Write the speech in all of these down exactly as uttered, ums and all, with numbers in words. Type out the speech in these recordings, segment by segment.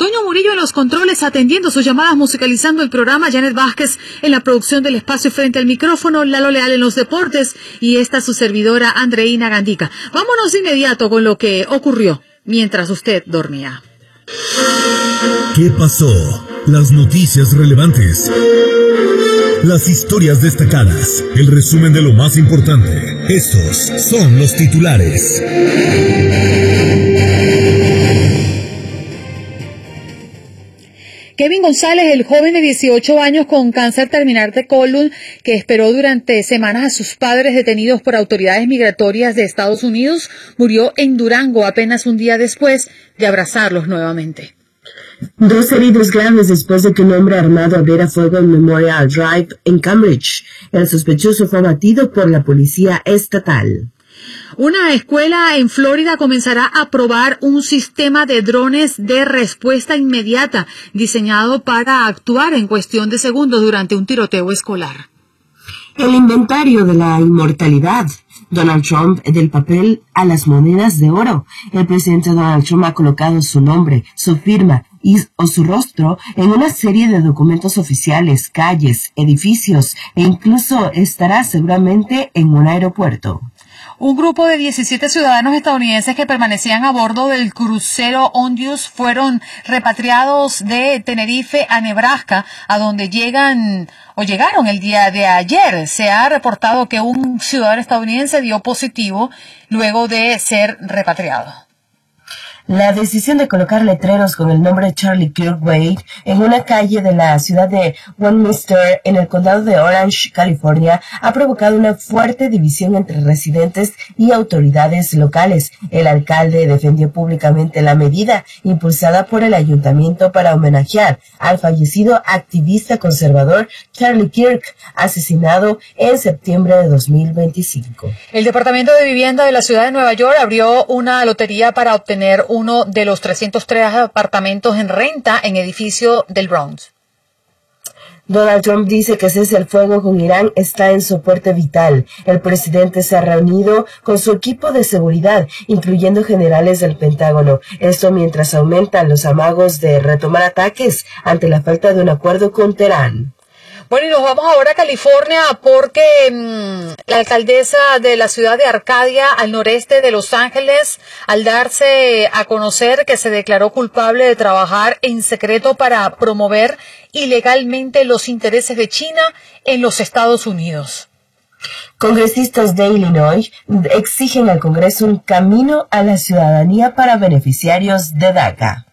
Toño Murillo en los controles, atendiendo sus llamadas, musicalizando el programa, Janet Vázquez en la producción del espacio frente al micrófono, Lalo Leal en los deportes y esta su servidora Andreina Gandica. Vámonos de inmediato con lo que ocurrió mientras usted dormía. ¿Qué pasó? Las noticias relevantes, las historias destacadas, el resumen de lo más importante. Estos son los titulares. Kevin González, el joven de dieciocho años con cáncer terminal de colon que esperó durante semanas a sus padres detenidos por autoridades migratorias de Estados Unidos, murió en Durango apenas un día después de abrazarlos nuevamente. Dos heridos graves después de que un hombre armado abriera fuego en Memorial Drive en Cambridge. El sospechoso fue abatido por la policía estatal. Una escuela en Florida comenzará a probar un sistema de drones de respuesta inmediata diseñado para actuar en cuestión de segundos durante un tiroteo escolar. El inventario de la inmortalidad. Donald Trump del papel a las monedas de oro. El presidente Donald Trump ha colocado su nombre, su firma y o su rostro en una serie de documentos oficiales, calles, edificios e incluso estará seguramente en un aeropuerto. Un grupo de diecisiete ciudadanos estadounidenses que permanecían a bordo del crucero Ondius fueron repatriados de Tenerife a Nebraska, a donde llegan o llegaron el día de ayer. Se ha reportado que un ciudadano estadounidense dio positivo luego de ser repatriado. La decisión de colocar letreros con el nombre Charlie Kirk Wade en una calle de la ciudad de Westminster, en el condado de Orange, California, ha provocado una fuerte división entre residentes y autoridades locales. El alcalde defendió públicamente la medida impulsada por el ayuntamiento para homenajear al fallecido activista conservador Charlie Kirk, asesinado en septiembre de dos mil veinticinco. El Departamento de Vivienda de la ciudad de Nueva York abrió una lotería para obtener uno de los trescientos tres apartamentos en renta en edificio del Bronx. Donald Trump dice que cese el fuego con Irán está en soporte vital. El presidente se ha reunido con su equipo de seguridad, incluyendo generales del Pentágono. Esto mientras aumentan los amagos de retomar ataques ante la falta de un acuerdo con Teherán. Bueno, y nos vamos ahora a California porque mmm, la alcaldesa de la ciudad de Arcadia, al noreste de Los Ángeles, al darse a conocer que se declaró culpable de trabajar en secreto para promover ilegalmente los intereses de China en los Estados Unidos. Congresistas de Illinois exigen al Congreso un camino a la ciudadanía para beneficiarios de DACA.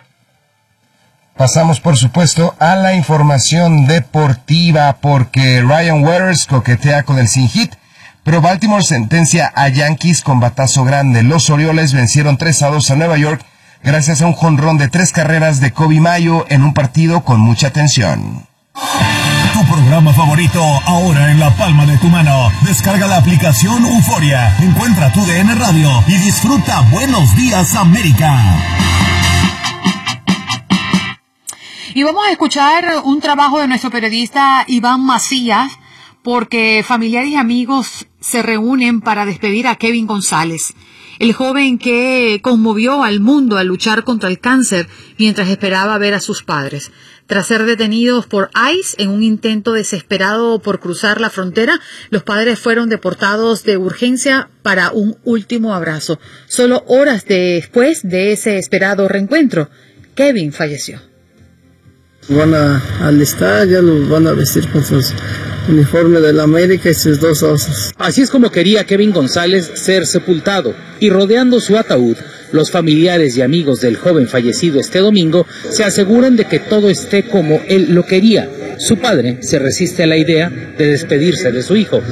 Pasamos, por supuesto, a la información deportiva porque Ryan Weathers coquetea con el sin hit, pero Baltimore sentencia a Yankees con batazo grande. Los Orioles vencieron tres a dos a Nueva York gracias a un jonrón de tres carreras de Kobe Mayo en un partido con mucha tensión. Tu programa favorito ahora en la palma de tu mano. Descarga la aplicación Euforia, encuentra tu D N Radio y disfruta Buenos Días América. Y vamos a escuchar un trabajo de nuestro periodista Iván Macías, porque familiares y amigos se reúnen para despedir a Kevin González, el joven que conmovió al mundo al luchar contra el cáncer mientras esperaba ver a sus padres. Tras ser detenidos por ICE en un intento desesperado por cruzar la frontera, los padres fueron deportados de urgencia para un último abrazo. Solo horas después de ese esperado reencuentro, Kevin falleció. Van a alistar, ya los van a vestir con sus uniformes de la América y sus dos osos. Así es como quería Kevin González ser sepultado, y rodeando su ataúd, los familiares y amigos del joven fallecido este domingo se aseguran de que todo esté como él lo quería. Su padre se resiste a la idea de despedirse de su hijo.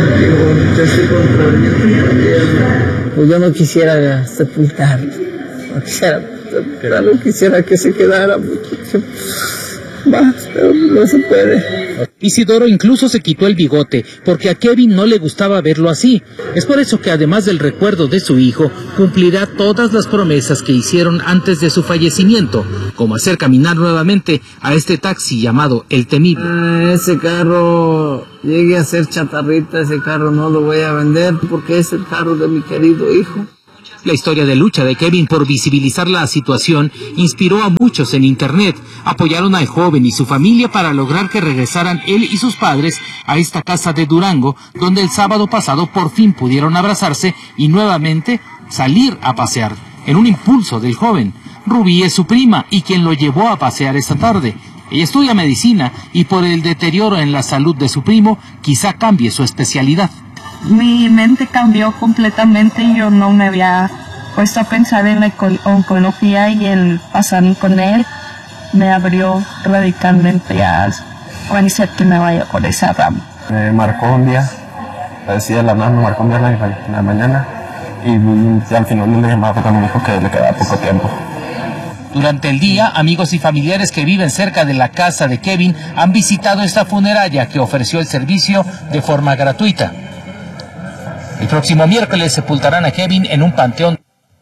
Pues yo no quisiera sepultarlo, no quisiera, no quisiera que se quedara mucho más, pero no se puede. Isidoro incluso se quitó el bigote, porque a Kevin no le gustaba verlo así. Es por eso que además del recuerdo de su hijo, cumplirá todas las promesas que hicieron antes de su fallecimiento, como hacer caminar nuevamente a este taxi llamado El Temible. Ah, ese carro, llegue a ser chatarrita, ese carro no lo voy a vender, porque es el carro de mi querido hijo. La historia de lucha de Kevin por visibilizar la situación inspiró a muchos en internet. Apoyaron al joven y su familia para lograr que regresaran él y sus padres a esta casa de Durango, donde el sábado pasado por fin pudieron abrazarse y nuevamente salir a pasear. En un impulso del joven, Rubí es su prima y quien lo llevó a pasear esta tarde. Ella estudia medicina y por el deterioro en la salud de su primo, quizá cambie su especialidad. Mi mente cambió completamente y yo no me había puesto a pensar en la oncología, y el pasar con él me abrió radicalmente a ser que me vaya por esa rama. Me marcó un día, decía la mamá, me marcó un día en la, en la mañana y, y al final me llamaba porque me dijo que le quedaba poco tiempo. Durante el día, amigos y familiares que viven cerca de la casa de Kevin han visitado esta funeraria que ofreció el servicio de forma gratuita. El próximo miércoles sepultarán a Kevin en un panteón.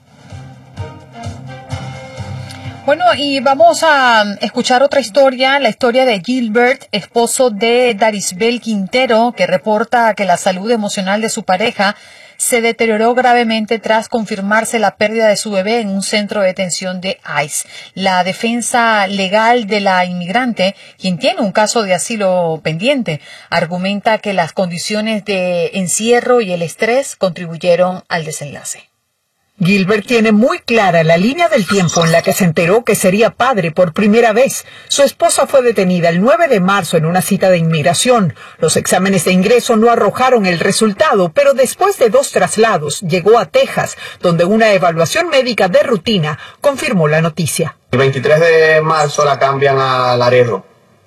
Bueno, y vamos a escuchar otra historia, la historia de Gilbert, esposo de Darisbel Quintero, que reporta que la salud emocional de su pareja se deterioró gravemente tras confirmarse la pérdida de su bebé en un centro de detención de ICE. La defensa legal de la inmigrante, quien tiene un caso de asilo pendiente, argumenta que las condiciones de encierro y el estrés contribuyeron al desenlace. Gilbert tiene muy clara la línea del tiempo en la que se enteró que sería padre por primera vez. Su esposa fue detenida el nueve de marzo en una cita de inmigración. Los exámenes de ingreso no arrojaron el resultado, pero después de dos traslados llegó a Texas, donde una evaluación médica de rutina confirmó la noticia. El veintitrés de marzo la cambian a Laredo,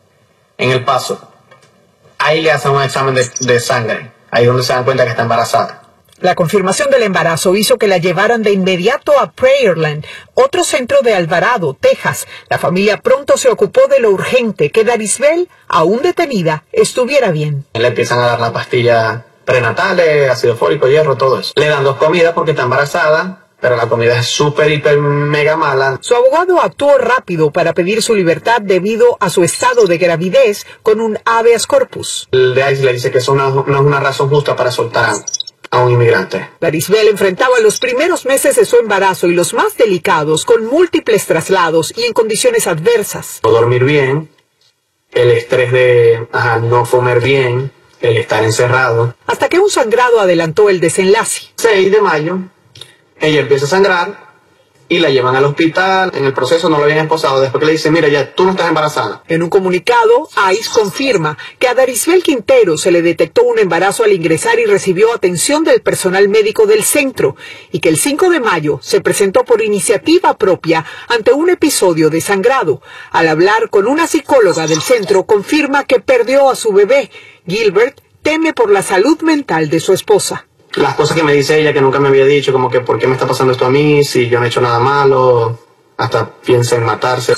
en El Paso. Ahí le hacen un examen de, de sangre, ahí es donde se dan cuenta que está embarazada. La confirmación del embarazo hizo que la llevaran de inmediato a Prayerland, otro centro de Alvarado, Texas. La familia pronto se ocupó de lo urgente, que Darisbel, aún detenida, estuviera bien. Le empiezan a dar las pastillas prenatales, ácido fólico, hierro, todo eso. Le dan dos comidas porque está embarazada, pero la comida es súper, hiper, mega mala. Su abogado actuó rápido para pedir su libertad debido a su estado de gravidez con un habeas corpus. El de ICE le dice que eso no, no es una razón justa para soltar a un inmigrante. Darisbel enfrentaba los primeros meses de su embarazo y los más delicados con múltiples traslados y en condiciones adversas. No dormir bien, el estrés de ajá, no comer bien, el estar encerrado. Hasta que un sangrado adelantó el desenlace. seis de mayo, ella empieza a sangrar y la llevan al hospital. En el proceso no lo habían esposado. Después que le dicen, mira, ya tú no estás embarazada. En un comunicado, ICE confirma que a Darisbel Quintero se le detectó un embarazo al ingresar y recibió atención del personal médico del centro, y que el cinco de mayo se presentó por iniciativa propia ante un episodio de sangrado. Al hablar con una psicóloga del centro, confirma que perdió a su bebé. Gilbert teme por la salud mental de su esposa. Las cosas que me dice ella que nunca me había dicho, como que ¿por qué me está pasando esto a mí? Si yo no he hecho nada malo, hasta piensa en matarse.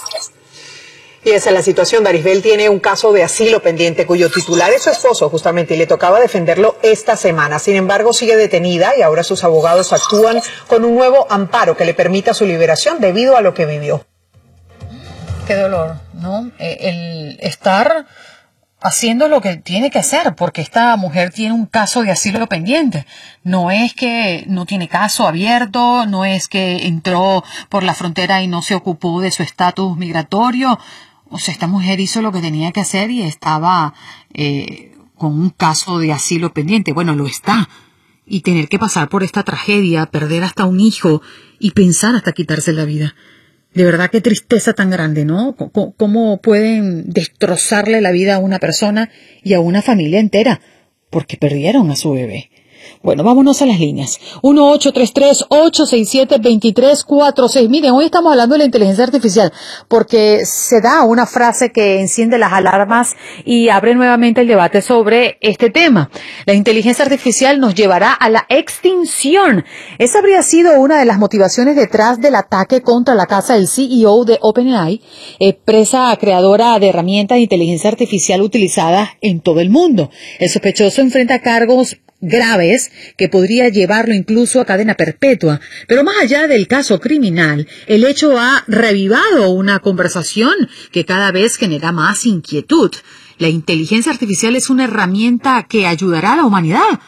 Y esa es la situación. Darisbel tiene un caso de asilo pendiente cuyo titular es su esposo justamente y le tocaba defenderlo esta semana. Sin embargo, sigue detenida y ahora sus abogados actúan con un nuevo amparo que le permita su liberación debido a lo que vivió. Qué dolor, ¿no? El estar haciendo lo que tiene que hacer, porque esta mujer tiene un caso de asilo pendiente. No es que no tiene caso abierto, no es que entró por la frontera y no se ocupó de su estatus migratorio. O sea, esta mujer hizo lo que tenía que hacer y estaba eh, con un caso de asilo pendiente. Bueno, lo está. Y tener que pasar por esta tragedia, perder hasta un hijo y pensar hasta quitarse la vida. De verdad, qué tristeza tan grande, ¿no? ¿Cómo pueden destrozarle la vida a una persona y a una familia entera? Porque perdieron a su bebé. Bueno, vámonos a las líneas. uno ocho tres tres, ocho seis siete, dos tres cuatro seis. Miren, hoy estamos hablando de la inteligencia artificial porque se da una frase que enciende las alarmas y abre nuevamente el debate sobre este tema. La inteligencia artificial nos llevará a la extinción. Esa habría sido una de las motivaciones detrás del ataque contra la casa del C E O de OpenAI, empresa creadora de herramientas de inteligencia artificial utilizadas en todo el mundo. El sospechoso enfrenta cargos graves que podría llevarlo incluso a cadena perpetua. Pero más allá del caso criminal, el hecho ha revivado una conversación que cada vez genera más inquietud. ¿La inteligencia artificial es una herramienta que ayudará a la humanidad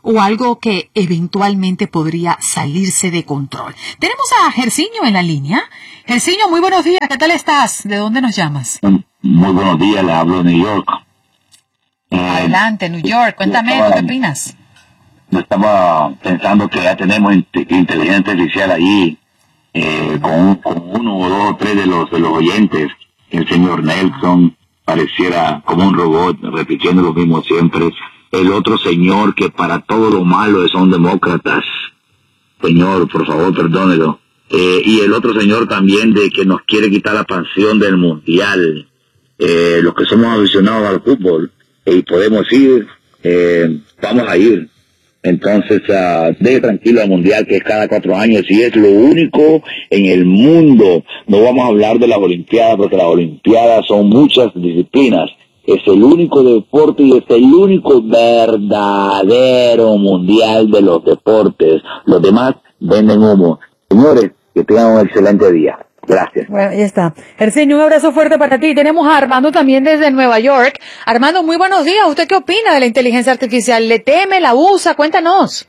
o algo que eventualmente podría salirse de control. Tenemos a Jerciño en la línea. Jerciño, muy buenos días, ¿qué tal estás? ¿De dónde nos llamas? Muy buenos días, le hablo de New York. Eh, Adelante, New York, cuéntame, estaba, ¿qué opinas? Yo estaba pensando que ya tenemos inteligencia artificial ahí, eh, con, con uno o dos o tres de los, de los oyentes. El señor Nelson pareciera como un robot, repitiendo lo mismo siempre. El otro señor que para todo lo malo son demócratas. Señor, por favor, perdónelo. Eh, y el otro señor también de que nos quiere quitar la pensión del mundial. Eh, los que somos aficionados al fútbol y podemos ir, eh, vamos a ir. Entonces, uh, deje tranquilo al mundial, que es cada cuatro años y es lo único en el mundo. No vamos a hablar de las olimpiadas, porque las olimpiadas son muchas disciplinas. Es el único deporte y es el único verdadero mundial de los deportes. Los demás venden humo. Señores, que tengan un excelente día. Gracias. Bueno, ya está. Jerciño, un abrazo fuerte para ti. Tenemos a Armando también desde Nueva York. Armando, muy buenos días. ¿Usted qué opina de la inteligencia artificial? ¿Le teme, la usa? Cuéntanos.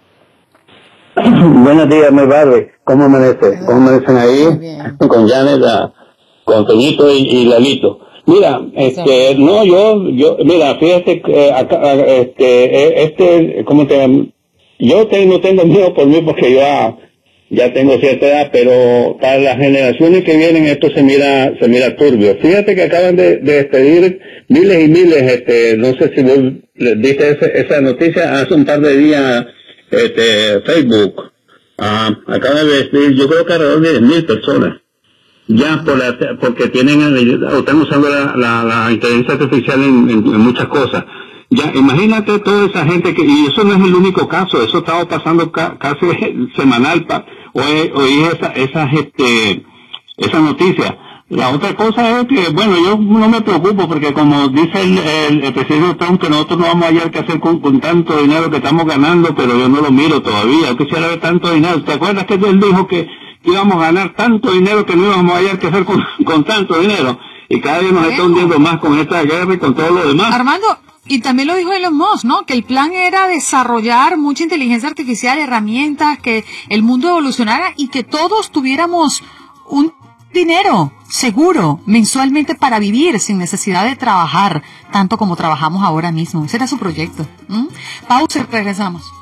Buenos días, mi padre. ¿Cómo amanece? ¿Cómo amanecen ahí? Con Janet, con Peñito y, y Lalito. Mira, este, no, yo, yo, mira, fíjate, eh, acá, este, este, ¿cómo te llamas? Yo te, no tengo miedo por mí porque yo ya, ya tengo cierta edad, pero para las generaciones que vienen esto se mira, se mira turbio. Fíjate que acaban de, de despedir miles y miles, este, no sé si vos viste esa, esa noticia hace un par de días, este, Facebook, ah, acaban de despedir, yo creo que alrededor de diez mil personas. Ya, por la, porque tienen, o están usando la, la, la inteligencia artificial en, en, en muchas cosas. Ya, imagínate toda esa gente que, y eso no es el único caso, eso estaba pasando ca, casi semanal, pa, oí, oí esa, esa, este, esa noticia. La otra cosa es que, bueno, yo no me preocupo porque como dice el, el, el presidente Trump, que nosotros no vamos a hallar qué hacer con, con tanto dinero que estamos ganando, pero yo no lo miro todavía. Yo quisiera ver tanto dinero. ¿Te acuerdas que él dijo que íbamos a ganar tanto dinero que no íbamos a hallar qué hacer con, con tanto dinero? Y cada día nos está hundiendo más con esta guerra y con todo lo demás. Armando, y también lo dijo Elon Musk, ¿no? Que el plan era desarrollar mucha inteligencia artificial, herramientas, que el mundo evolucionara y que todos tuviéramos un dinero seguro mensualmente para vivir sin necesidad de trabajar tanto como trabajamos ahora mismo. Ese era su proyecto. ¿Mm? Pausa y regresamos.